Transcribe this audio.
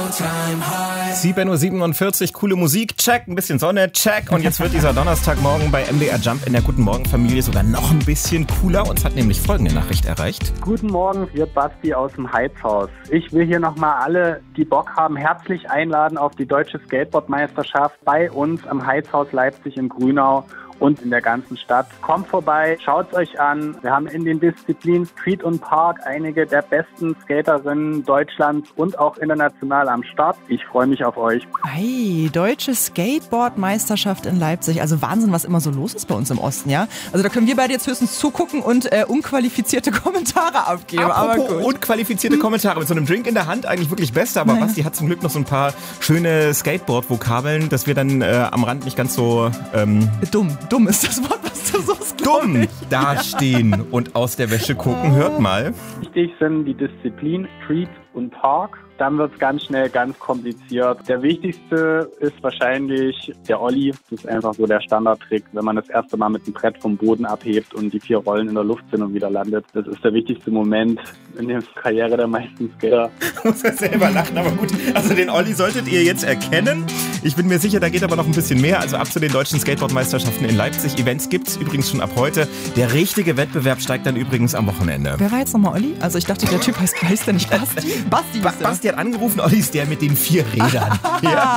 7:47 Uhr, coole Musik, check, ein bisschen Sonne, check. Und jetzt wird dieser Donnerstagmorgen bei MDR Jump in der Guten Morgen Familie sogar noch ein bisschen cooler. Uns hat nämlich folgende Nachricht erreicht. Guten Morgen, hier Basti aus dem Heizhaus. Ich will hier nochmal alle, die Bock haben, herzlich einladen auf die Deutsche Skateboardmeisterschaft bei uns am Heizhaus Leipzig in Grünau und in der ganzen Stadt. Kommt vorbei, schaut's euch an. Wir haben in den Disziplinen Street und Park einige der besten Skaterinnen Deutschlands und auch international am Start. Ich freue mich auf euch. Hey, Deutsche Skateboard-Meisterschaft in Leipzig. Also Wahnsinn, was immer so los ist bei uns im Osten, ja? Also da können wir beide jetzt höchstens zugucken und unqualifizierte Kommentare abgeben. Apropos aber gut. Unqualifizierte Kommentare. Mit so einem Drink in der Hand eigentlich wirklich Beste. Aber Basti hat zum Glück noch so ein paar schöne Skateboard-Vokabeln, dass wir dann am Rand nicht ganz so... Dumm ist das Wort, was du suchst. Dumm dastehen und aus der Wäsche gucken. Hört mal. Wichtig sind die Disziplinen Street und Park. Dann wird es ganz schnell ganz kompliziert. Der wichtigste ist wahrscheinlich der Olli. Das ist einfach so der Standardtrick, wenn man das erste Mal mit dem Brett vom Boden abhebt und die 4 Rollen in der Luft sind und wieder landet. Das ist der wichtigste Moment in der Karriere der meisten Skater. Ich muss ja selber lachen, aber gut. Also den Olli solltet ihr jetzt erkennen. Ich bin mir sicher, da geht aber noch ein bisschen mehr. Also ab zu den deutschen Skateboardmeisterschaften in Leipzig. Events gibt's übrigens schon ab heute. Der richtige Wettbewerb steigt dann übrigens am Wochenende. Wer war jetzt nochmal Olli? Also ich dachte, der Typ heißt der nicht Basti? Basti Basti hat angerufen, Olli ist der mit den 4 Rädern. Ja.